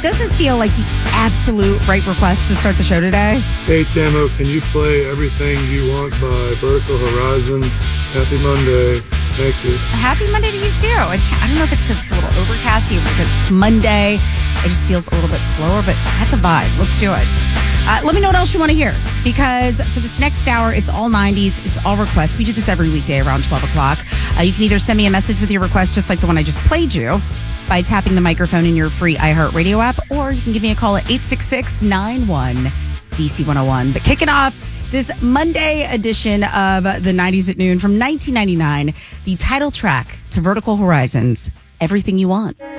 does this feel like the absolute right request to start the show today? Hey, Tamo, can you play Everything You Want by Vertical Horizon? Happy Monday. Thank you. Happy Monday to you, too. I don't know if it's because it's a little overcast or because it's Monday. It just feels a little bit slower, but that's a vibe. Let's do it. Let me know what else you want to hear, because for this next hour, it's all 90s. It's all requests. We do this every weekday around 12 o'clock. You can either send me a message with your request, just like the one I just played you, by tapping the microphone in your free iHeartRadio app, or you can give me a call at 866-91-DC101. But kicking off this Monday edition of the 90s at Noon from 1999, the title track to Vertical Horizons, Everything You Want.